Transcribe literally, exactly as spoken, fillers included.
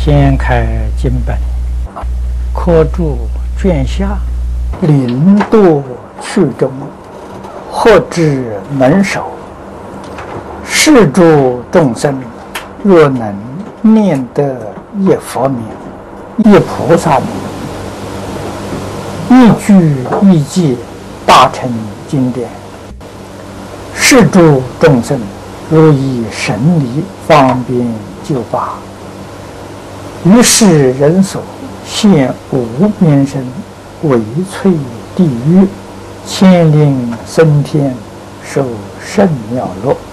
掀开经本，刻注卷下，零度去中，或知门首。是诸众生，若能念得一佛名，一菩萨名，一句一记，大成经典。是诸众生，如以神力方便救拔。于是人所现无边身，唯摧地狱，千灵升天，受甚妙乐。